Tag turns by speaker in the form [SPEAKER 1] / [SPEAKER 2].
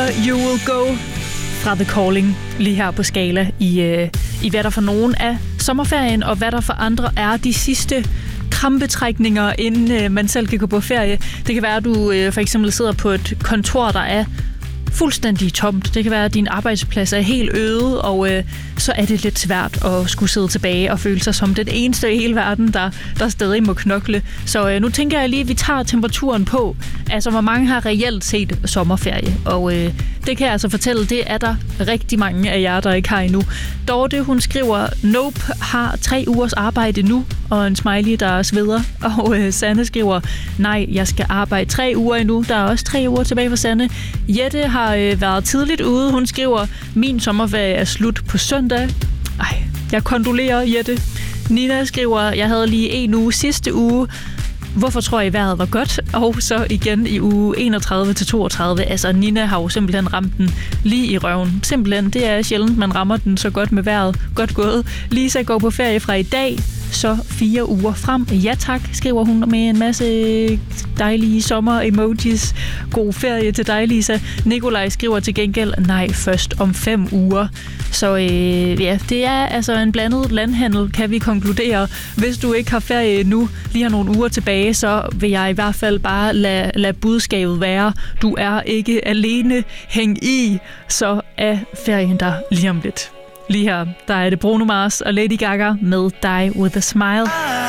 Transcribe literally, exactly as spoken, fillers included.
[SPEAKER 1] You Will Go fra The Calling, lige her på Skala, i, øh, i hvad der for nogen er sommerferien, og hvad der for andre er de sidste krampetrækninger, inden øh, man selv kan gå på ferie. Det kan være, at du øh, for eksempel sidder på et kontor, der er fuldstændig tomt. Det kan være, at din arbejdsplads er helt øde, og øh, så er det lidt svært at skulle sidde tilbage og føle sig som den eneste i hele verden, der, der stadig må knokle. Så øh, nu tænker jeg lige, at vi tager temperaturen på. Altså, hvor mange har reelt set sommerferie? Og øh, det kan jeg altså fortælle, det er der rigtig mange af jer, der ikke har endnu. Dorte, hun skriver, Nope har tre ugers arbejde nu, og en smiley, der sveder. Og øh, Sanne skriver, nej, jeg skal arbejde tre uger endnu. Der er også tre uger tilbage for Sanne. Jette har øh, været tidligt ude. Hun skriver, min sommerferie er slut på søndag. Ej, jeg kondolerer, Jette. Nina skriver, jeg havde lige en uge sidste uge. Hvorfor tror I, vejret var godt? Og så igen i uge enogtredive til toogtredive. Altså, Nina har jo simpelthen ramt den lige i røven. Simpelthen, det er sjældent, man rammer den så godt med vejret. Godt gået. Lisa går på ferie fra i dag, så fire uger frem. Ja tak, skriver hun med en masse dejlige sommer-emojis. God ferie til dig, Lisa. Nikolaj skriver til gengæld, nej, først om fem uger. Så øh, ja, det er altså en blandet landhandel, kan vi konkludere. Hvis du ikke har ferie nu, lige har nogle uger tilbage, så vil jeg i hvert fald bare lade, lade budskabet være. Du er ikke alene. Hæng i, så er ferien der lige om lidt. Lige her, der er det Bruno Mars og Lady Gaga med Die With A Smile.